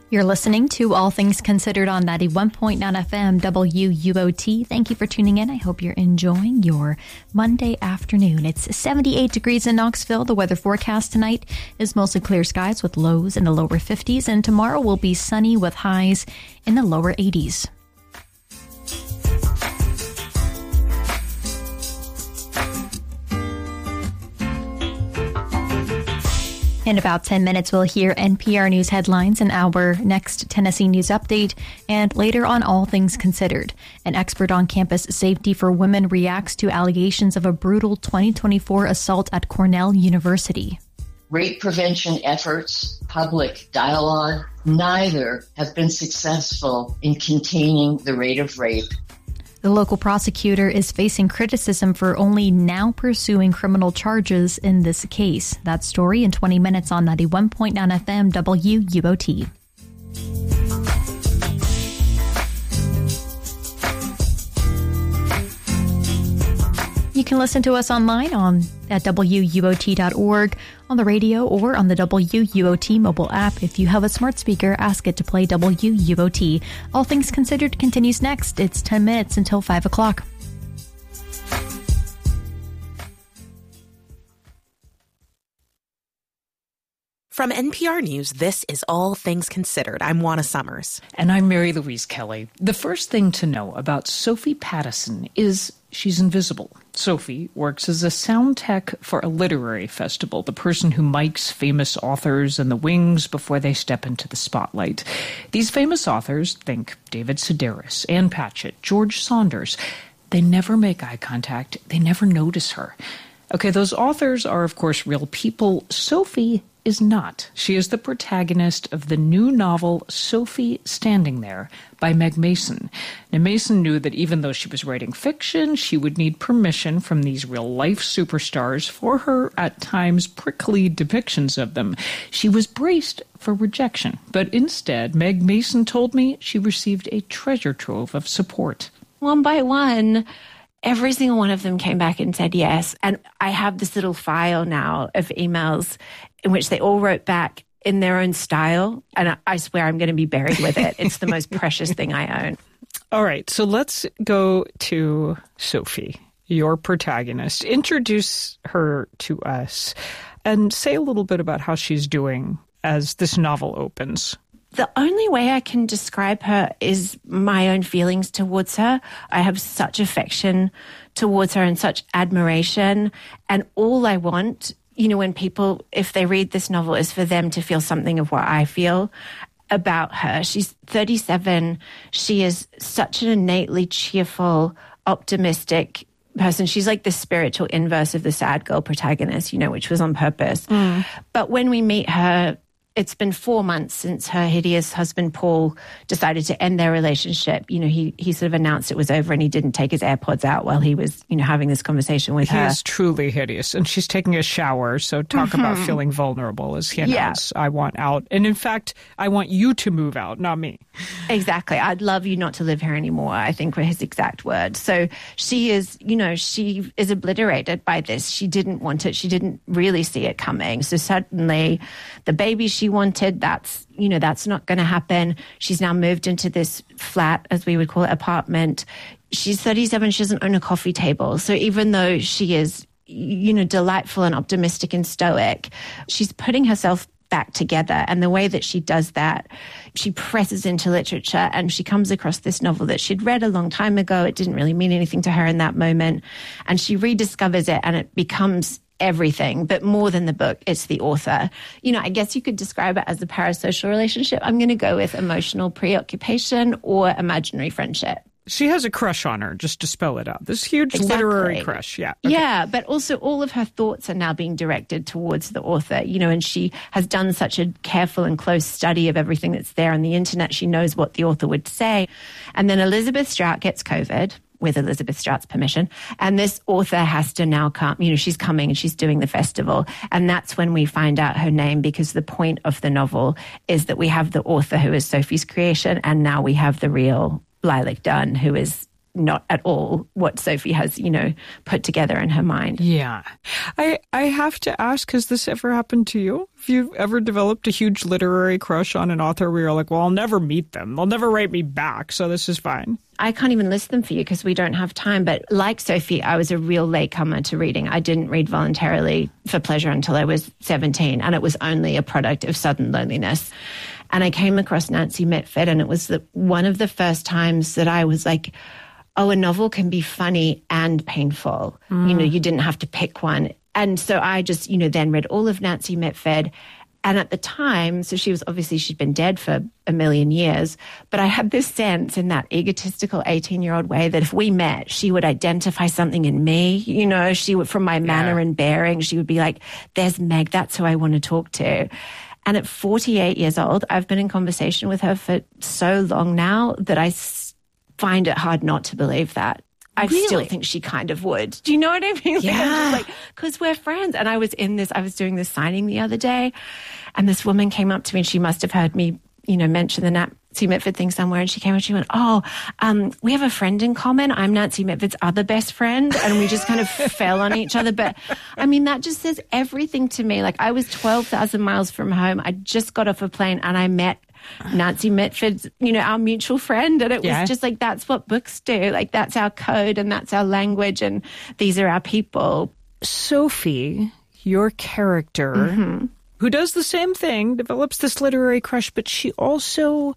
You're listening to All Things Considered on 91.9 FM WUOT. Thank you for tuning in. I hope you're enjoying your Monday afternoon. It's 78 degrees in Knoxville. The weather forecast tonight is mostly clear skies with lows in the lower 50s, and tomorrow will be sunny with highs in the lower 80s. In about 10 minutes, we'll hear NPR News headlines in our next Tennessee News Update, and later on All Things Considered. An expert on campus safety for women reacts to allegations of a brutal 2024 assault at Cornell University. Rape prevention efforts, public dialogue, neither have been successful in containing the rate of rape. The local prosecutor is facing criticism for only now pursuing criminal charges in this case. That story in 20 minutes on 91.9 FM WUOT. You can listen to us online at WUOT.org, on the radio, or on the WUOT mobile app. If you have a smart speaker, ask it to play WUOT. All Things Considered continues next. It's 10 minutes until 5 o'clock. From NPR News, this is All Things Considered. I'm Juana Summers. And I'm Mary Louise Kelly. The first thing to know about Sophie Pattison is she's invisible. Sophie works as a sound tech for a literary festival, the person who mics famous authors in the wings before they step into the spotlight. These famous authors, think David Sedaris, Ann Patchett, George Saunders, they never make eye contact. They never notice her. Okay, those authors are, of course, real people. Sophie is not. She is the protagonist of the new novel Sophie Standing There by Meg Mason. Now, Mason knew that even though she was writing fiction, she would need permission from these real-life superstars for her, at times, prickly depictions of them. She was braced for rejection, but instead, Meg Mason told me she received a treasure trove of support. One by one, every single one of them came back and said yes. And I have this little file now of emails in which they all wrote back in their own style. And I swear I'm going to be buried with it. It's the most precious thing I own. All right. So let's go to Sophie, your protagonist. Introduce her to us and say a little bit about how she's doing as this novel opens. The only way I can describe her is my own feelings towards her. I have such affection towards her and such admiration. And all I want, when people, if they read this novel, is for them to feel something of what I feel about her. She's 37. She is such an innately cheerful, optimistic person. She's like the spiritual inverse of the sad girl protagonist, which was on purpose. But when we meet her, it's been 4 months since her hideous husband, Paul, decided to end their relationship. He sort of announced it was over and he didn't take his AirPods out while he was, having this conversation with her. He is truly hideous. And she's taking a shower. So talk about feeling vulnerable as he announced, I want out. And in fact, I want you to move out, not me. Exactly. I'd love you not to live here anymore, I think were his exact words. So she is, she is obliterated by this. She didn't want it. She didn't really see it coming. So suddenly the baby she wanted, that's not going to happen. She's now moved into this flat, as we would call it, apartment. She's 37. She doesn't own a coffee table. So even though she is, delightful and optimistic and stoic, she's putting herself back together. And the way that she does that, she presses into literature and she comes across this novel that she'd read a long time ago. It didn't really mean anything to her in that moment. And she rediscovers it and it becomes everything, but more than the book, it's the author. I guess you could describe it as a parasocial relationship. I'm going to go with emotional preoccupation or imaginary friendship. She has a crush on her, just to spell it out. This huge literary crush, yeah. Okay. Yeah, but also all of her thoughts are now being directed towards the author, and she has done such a careful and close study of everything that's there on the internet. She knows what the author would say. And then Elizabeth Strout gets COVID, with Elizabeth Strout's permission. And this author has to now come, she's coming and she's doing the festival. And that's when we find out her name, because the point of the novel is that we have the author who is Sophie's creation, and now we have the real Lilac Dunn, who is not at all what Sophie has, put together in her mind. Yeah. I have to ask, has this ever happened to you? Have you ever developed a huge literary crush on an author where you're like, well, I'll never meet them. They'll never write me back, so this is fine? I can't even list them for you because we don't have time. But like Sophie, I was a real latecomer to reading. I didn't read voluntarily for pleasure until I was 17, and it was only a product of sudden loneliness. And I came across Nancy Mitford, and it was one of the first times that I was like, oh, a novel can be funny and painful. You didn't have to pick one. And so I just, then read all of Nancy Mitford. And at the time, so she'd been dead for a million years, but I had this sense in that egotistical 18-year-old way that if we met, she would identify something in me, she would, from my manner and bearing, she would be like, there's Meg, that's who I want to talk to. And at 48 years old, I've been in conversation with her for so long now that I find it hard not to believe that. I still think she kind of would. Do you know what I mean? Yeah. Because we're friends. And I was doing this signing the other day, and this woman came up to me, and she must have heard me, mention the Nancy Mitford thing somewhere. And she came and she went, we have a friend in common. I'm Nancy Mitford's other best friend. And we just kind of fell on each other. But I mean, that just says everything to me. Like, I was 12,000 miles from home. I just got off a plane and I met Nancy Mitford's, our mutual friend. And it was just like, that's what books do. Like, that's our code and that's our language and these are our people. Sophie, your character, who does the same thing, develops this literary crush, but she also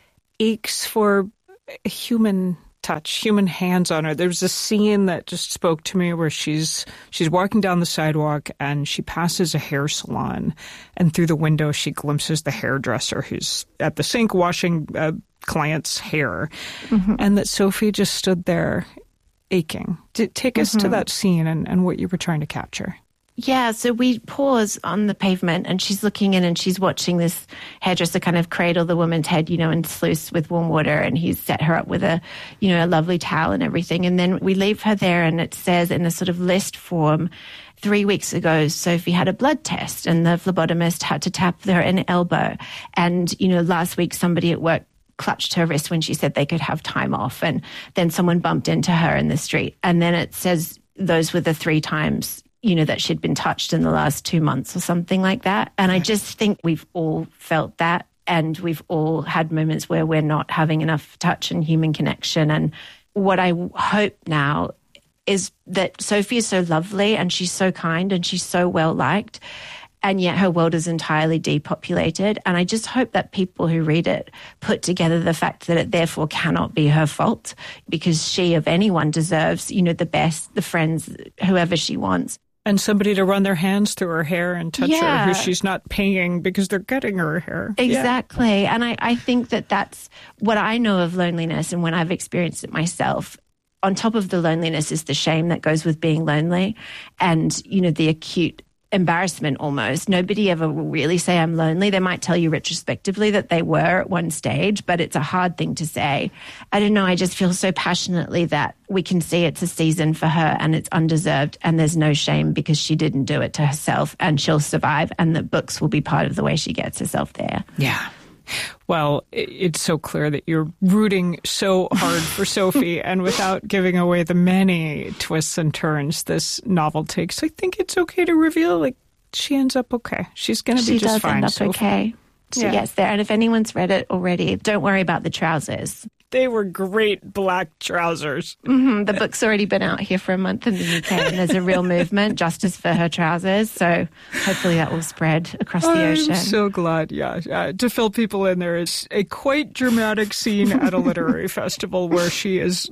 aches for a human touch, human hands on her. There's a scene that just spoke to me where she's walking down the sidewalk and she passes a hair salon, and through the window she glimpses the hairdresser who's at the sink washing a client's hair, and that Sophie just stood there aching. Take us to that scene and what you were trying to capture. Yeah, so we pause on the pavement and she's looking in and she's watching this hairdresser kind of cradle the woman's head, and sluice with warm water, and he's set her up with a lovely towel and everything. And then we leave her there and it says in a sort of list form, 3 weeks ago, Sophie had a blood test and the phlebotomist had to tap her in the elbow. And, last week somebody at work clutched her wrist when she said they could have time off. And then someone bumped into her in the street. And then it says those were the 3 times that she'd been touched in the last 2 months or something like that. And I just think we've all felt that, and we've all had moments where we're not having enough touch and human connection. And what I hope now is that Sophie is so lovely and she's so kind and she's so well liked, and yet her world is entirely depopulated. And I just hope that people who read it put together the fact that it therefore cannot be her fault, because she, of anyone, deserves, the best, the friends, whoever she wants. And somebody to run their hands through her hair and touch her, who she's not paying because they're cutting her hair. Exactly. Yeah. And I think that that's what I know of loneliness, and when I've experienced it myself, on top of the loneliness is the shame that goes with being lonely and, the acute embarrassment almost. Nobody ever will really say I'm lonely. They might tell you retrospectively that they were at one stage, but it's a hard thing to say. I don't know. I just feel so passionately that we can see it's a season for her and it's undeserved, and there's no shame because she didn't do it to herself, and she'll survive, and the books will be part of the way she gets herself there. Yeah. Well, it's so clear that you're rooting so hard for Sophie, and without giving away the many twists and turns this novel takes, I think it's okay to reveal, she ends up okay. She's going to be just fine. She does end up okay. She gets there. And if anyone's read it already, don't worry about the trousers. They were great black trousers. The book's already been out here for a month in the UK, and there's a real movement, justice for her trousers. So hopefully that will spread across the ocean. I'm so glad, to fill people in. There is a quite dramatic scene at a literary festival where she is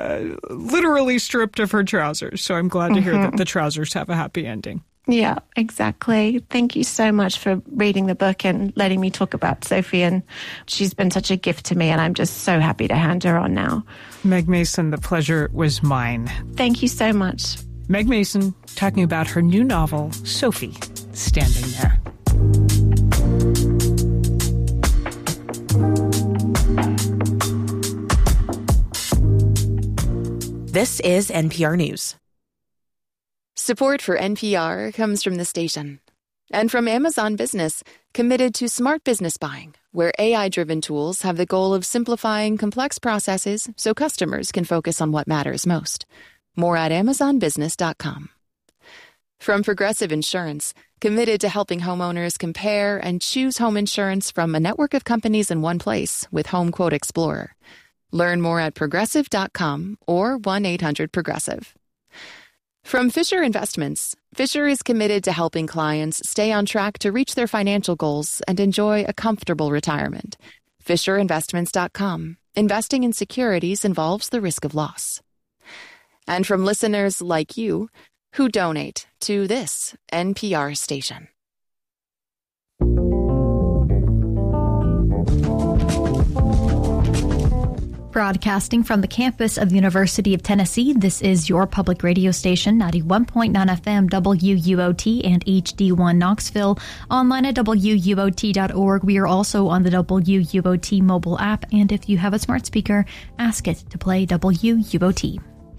literally stripped of her trousers. So I'm glad to hear that the trousers have a happy ending. Yeah, exactly. Thank you so much for reading the book and letting me talk about Sophie. And she's been such a gift to me, and I'm just so happy to hand her on now. Meg Mason, the pleasure was mine. Thank you so much. Meg Mason talking about her new novel, Sophie, Standing There. This is NPR News. Support for NPR comes from the station and from Amazon Business, committed to smart business buying where AI-driven tools have the goal of simplifying complex processes so customers can focus on what matters most. More at amazonbusiness.com. From Progressive Insurance, committed to helping homeowners compare and choose home insurance from a network of companies in one place with Home Quote Explorer. Learn more at progressive.com or 1-800-PROGRESSIVE. From Fisher Investments, Fisher is committed to helping clients stay on track to reach their financial goals and enjoy a comfortable retirement. FisherInvestments.com. Investing in securities involves the risk of loss. And from listeners like you who donate to this NPR station. Broadcasting from the campus of the University of Tennessee, this is your public radio station, 91.9 FM WUOT and HD1 Knoxville. Online at WUOT.org. We are also on the WUOT mobile app, and if you have a smart speaker, ask it to play WUOT.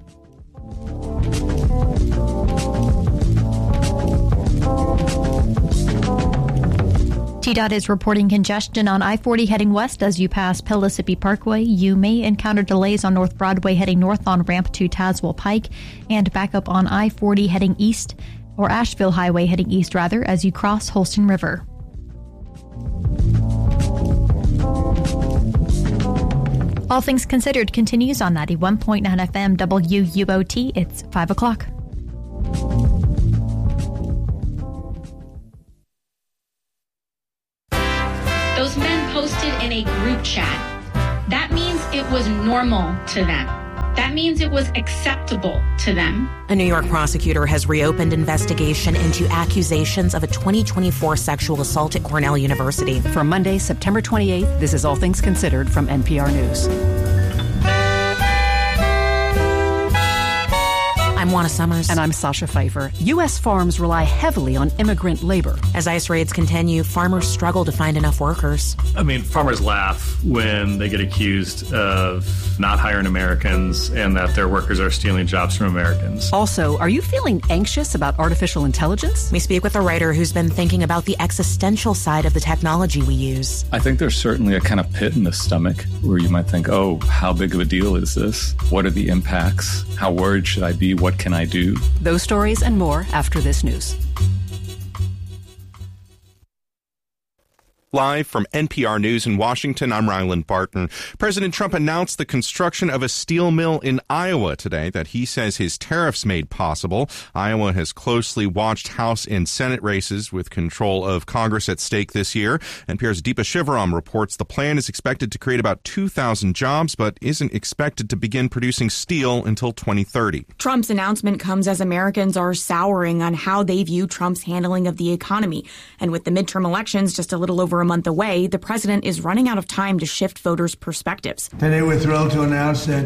TDOT is reporting congestion on I-40 heading west as you pass Pellissippi Parkway. You may encounter delays on North Broadway heading north on ramp to Tazewell Pike, and back up on I-40 heading east, or Asheville Highway heading east rather, as you cross Holston River. All Things Considered continues on 91.9 FM WUOT. It's 5 o'clock. Those men posted in a group chat. That means it was normal to them. That means it was acceptable to them. A New York prosecutor has reopened investigation into accusations of a 2024 sexual assault at Cornell University. For Monday, September 28th, this is All Things Considered from NPR News. I'm Juana Summers. And I'm Sasha Pfeiffer. U.S. farms rely heavily on immigrant labor. As ICE raids continue, farmers struggle to find enough workers. I mean, farmers laugh when they get accused of not hiring Americans and that their workers are stealing jobs from Americans. Also, are you feeling anxious about artificial intelligence? We speak with a writer who's been thinking about the existential side of the technology we use. I think there's certainly a kind of pit in the stomach where you might think, oh, how big of a deal is this? What are the impacts? How worried should I be? What can I do? Those stories and more after this news. Live from NPR News in Washington, I'm Ryland Barton. President Trump announced the construction of a steel mill in Iowa today that he says his tariffs made possible. Iowa has closely watched House and Senate races with control of Congress at stake this year. NPR's Deepa Shivaram reports the plan is expected to create about 2,000 jobs, but isn't expected to begin producing steel until 2030. Trump's announcement comes as Americans are souring on how they view Trump's handling of the economy. And with the midterm elections just a little over a month away, the president is running out of time to shift voters' perspectives. Today we're thrilled to announce that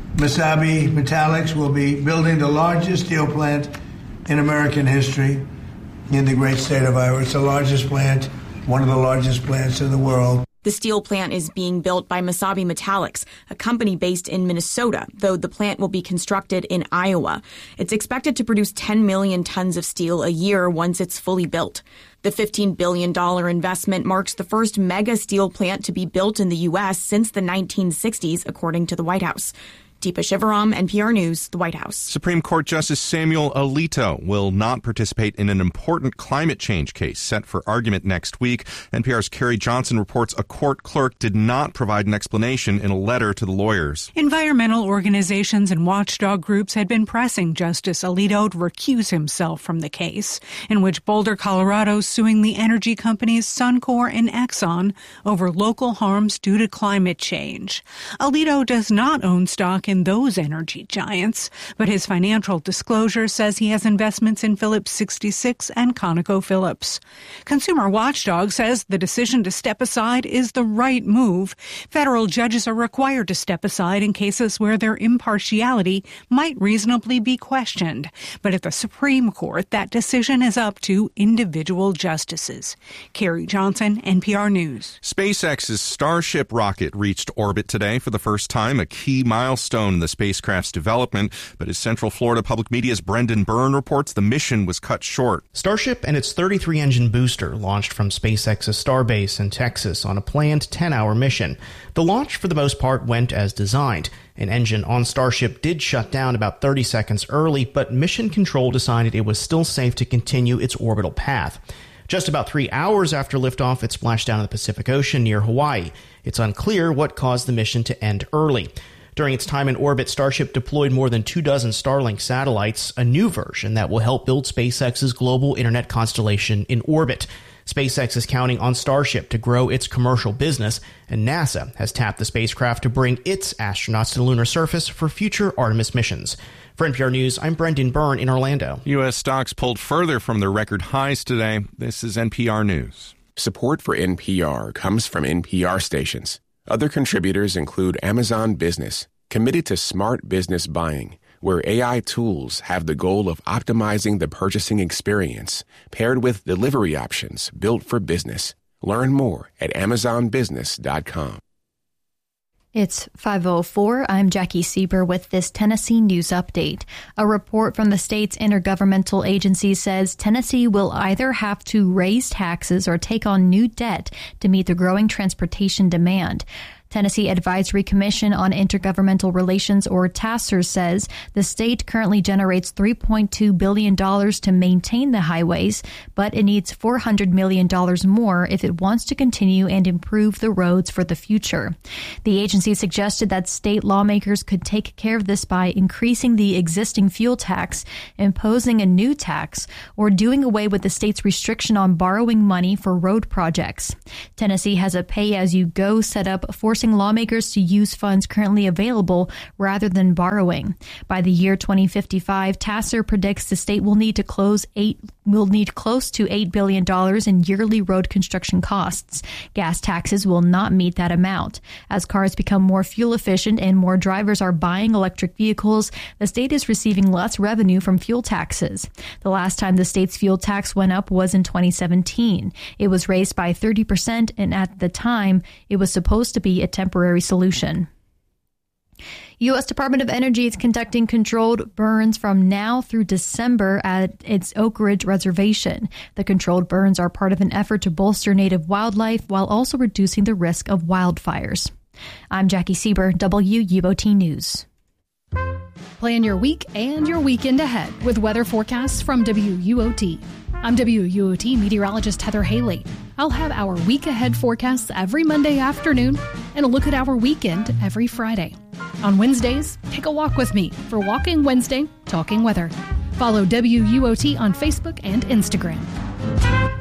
Mesabi Metallics will be building the largest steel plant in American history in the great state of Iowa. It's the largest plant, one of the largest plants in the world. The steel plant is being built by Mesabi Metallics, a company based in Minnesota, though the plant will be constructed in Iowa. It's expected to produce 10 million tons of steel a year once it's fully built. The $15 billion investment marks the first mega steel plant to be built in the U.S. since the 1960s, according to the White House. Deepa Shivaram, NPR News, the White House. Supreme Court Justice Samuel Alito will not participate in an important climate change case set for argument next week. NPR's Carrie Johnson reports a court clerk did not provide an explanation in a letter to the lawyers. Environmental organizations and watchdog groups had been pressing Justice Alito to recuse himself from the case, in which Boulder, Colorado is suing the energy companies Suncor and Exxon over local harms due to climate change. Alito does not own stock in those energy giants, but his financial disclosure says he has investments in Phillips 66 and ConocoPhillips. Consumer Watchdog says the decision to step aside is the right move. Federal judges are required to step aside in cases where their impartiality might reasonably be questioned. But at the Supreme Court, that decision is up to individual justices. Carrie Johnson, NPR News. SpaceX's Starship rocket reached orbit today for the first time, a key milestone cornerstone in the spacecraft's development. But as Central Florida Public Media's Brendan Byrne reports, the mission was cut short. Starship and its 33-engine booster launched from SpaceX's Starbase in Texas on a planned 10-hour mission. The launch, for the most part, went as designed. An engine on Starship did shut down about 30 seconds early, but Mission Control decided it was still safe to continue its orbital path. Just about 3 hours after liftoff, it splashed down in the Pacific Ocean near Hawaii. It's unclear what caused the mission to end early. During its time in orbit, Starship deployed more than 24 Starlink satellites, a new version that will help build SpaceX's global internet constellation in orbit. SpaceX is counting on Starship to grow its commercial business, and NASA has tapped the spacecraft to bring its astronauts to the lunar surface for future Artemis missions. For NPR News, I'm Brendan Byrne in Orlando. U.S. stocks pulled further from their record highs today. This is NPR News. Support for NPR comes from NPR stations. Other contributors include Amazon Business, committed to smart business buying, where AI tools have the goal of optimizing the purchasing experience, paired with delivery options built for business. Learn more at amazonbusiness.com. It's 5:04. I'm Jackie Sieber with this Tennessee news update. A report from the state's intergovernmental agency says Tennessee will either have to raise taxes or take on new debt to meet the growing transportation demand. Tennessee Advisory Commission on Intergovernmental Relations, or TASER, says the state currently generates $3.2 billion to maintain the highways, but it needs $400 million more if it wants to continue and improve the roads for the future. The agency suggested that state lawmakers could take care of this by increasing the existing fuel tax, imposing a new tax, or doing away with the state's restriction on borrowing money for road projects. Tennessee has a pay-as-you-go setup forcing lawmakers to use funds currently available rather than borrowing. By the year 2055, TASER predicts the state will need close to $8 billion in yearly road construction costs. Gas taxes will not meet that amount. As cars become more fuel efficient and more drivers are buying electric vehicles, the state is receiving less revenue from fuel taxes. The last time the state's fuel tax went up was in 2017. It was raised by 30%, and at the time, it was supposed to be a temporary solution. U.S. Department of Energy is conducting controlled burns from now through December at its Oak Ridge Reservation. The controlled burns are part of an effort to bolster native wildlife while also reducing the risk of wildfires. I'm Jackie Sieber, WUOT News. Plan your week and your weekend ahead with weather forecasts from WUOT. I'm WUOT meteorologist Heather Haley. I'll have our week ahead forecasts every Monday afternoon and a look at our weekend every Friday. On Wednesdays, take a walk with me for Walking Wednesday, Talking Weather. Follow WUOT on Facebook and Instagram.